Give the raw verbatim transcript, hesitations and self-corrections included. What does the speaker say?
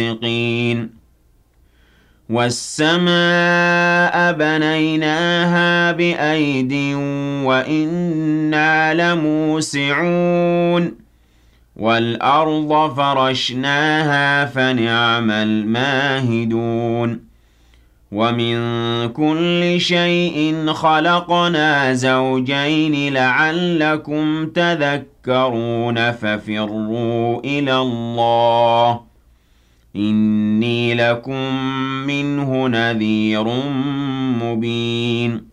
وَالسَّمَاءَ بَنَيْنَاهَا بِأَيْدٍ وَإِنَّا لَمُوسِعُونَ وَالْأَرْضَ فَرَشْنَاهَا فَنِعْمَ الْمَاهِدُونَ وَمِن كُلِّ شَيْءٍ خَلَقْنَا زَوْجَيْنِ لَعَلَّكُمْ تَذَكَّرُونَ فَفِرُّوا إِلَى اللَّهِ إِنِّي لَكُم مِّنْهُ نَذِيرٌ مُّبِينٌ